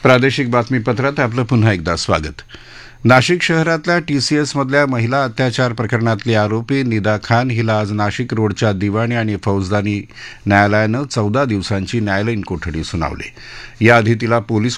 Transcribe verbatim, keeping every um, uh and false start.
प्रादेशिक बातमीपत्रात आपलं पुन्हा एकदा स्वागत. नाशिक शहरातल्या टीसीएसमधल्या महिला अत्याचार प्रकरणातली आरोपी निदा खान हिला आज नाशिक रोडच्या दिवाणी आणि फौजदारी न्यायालयानं चौदा दिवसांची न्यायालयीन कोठडी सुनावली. याआधी तिला पोलीस